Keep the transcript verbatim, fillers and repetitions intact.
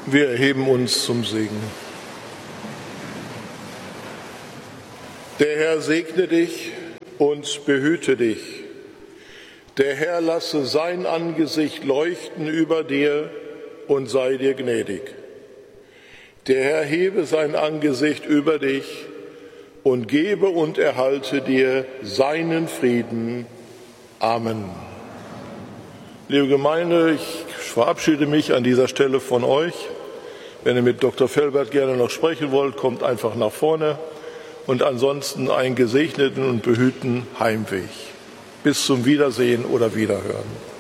Wir erheben uns zum Segen. Der Herr segne dich und behüte dich. Der Herr lasse sein Angesicht leuchten über dir und sei dir gnädig. Der Herr hebe sein Angesicht über dich und gebe und erhalte dir seinen Frieden. Amen. Liebe Gemeinde, ich verabschiede mich an dieser Stelle von euch. Wenn ihr mit Doktor Felbert gerne noch sprechen wollt, kommt einfach nach vorne. Und ansonsten einen gesegneten und behüteten Heimweg. Bis zum Wiedersehen oder Wiederhören.